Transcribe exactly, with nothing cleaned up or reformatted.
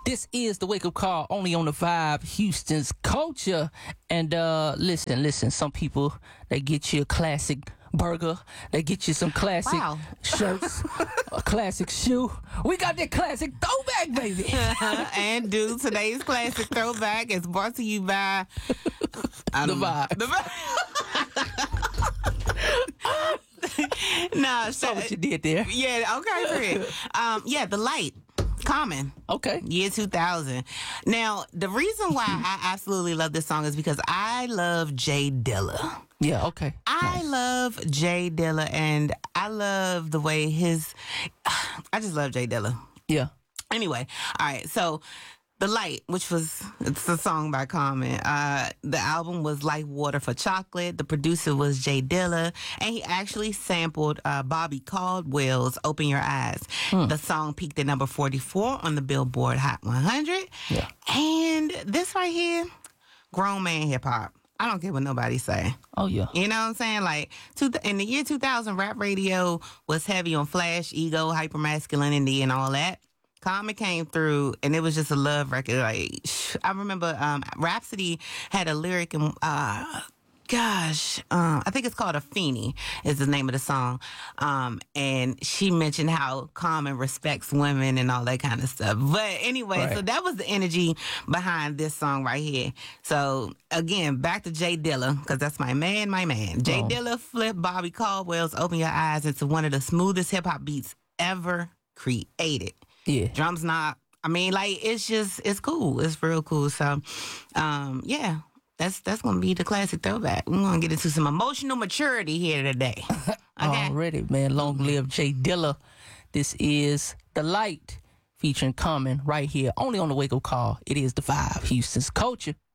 This is the wake up call only on the Vibe, Houston's culture. And uh, listen, listen, some people, they get you a classic burger, they get you some classic Wow. shirts, a classic shoe. We got that classic throwback, baby. And do today's classic throwback is brought to you by I The don't know. Vibe. The Vibe. Nah, Saw so, what you did there. yeah, okay, Fred. Um, yeah, the light. Common. Okay. Year two thousand. Now, the reason why I absolutely love this song is because I love Jay Dilla. Yeah, okay. I Nice. love Jay Dilla, and I love the way his. I just love Jay Dilla. Yeah. Anyway, all right. So, The Light, which was it's a song by Common. Uh, the album was Like Water for Chocolate. The producer was Jay Dilla, and he actually sampled uh, Bobby Caldwell's "Open Your Eyes." The song peaked at number forty-four on the Billboard Hot one hundred. Yeah. And this right here, grown man hip hop. I don't care what nobody say. Oh, yeah. You know what I'm saying? Like, two, in the year two thousand, rap radio was heavy on flash, ego, hypermasculinity, and all that. Common came through, and it was just a love record. Like, I remember um, Rhapsody had a lyric, and uh, gosh, um, I think it's called "A Feenie" is the name of the song. Um, and she mentioned how Common respects women and all that kind of stuff. But anyway, Right. so that was the energy behind this song right here. So again, back to Jay Dilla, because that's my man, my man. Jay Oh. Dilla flipped Bobby Caldwell's "Open Your Eyes" into one of the smoothest hip hop beats ever created. Yeah. Drums not, I mean, like, it's just, it's cool. It's real cool. So, um, yeah, that's that's going to be the classic throwback. We're going to get into some emotional maturity here today. Okay? Already, man. Long live Jay Dilla. This is The Light featuring Common right here, only on the wake up call. It is the Vibe, Houston's culture.